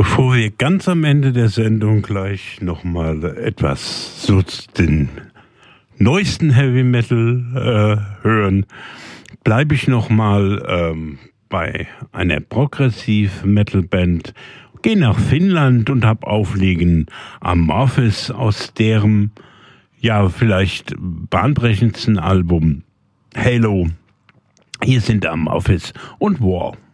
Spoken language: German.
Bevor wir ganz am Ende der Sendung gleich nochmal etwas so den neuesten Heavy Metal hören, bleibe ich nochmal bei einer Progressive Metal Band, gehe nach Finnland und habe Auflegen Amorphis aus deren, ja, vielleicht bahnbrechendsten Album Halo. Hier sind Amorphis und War.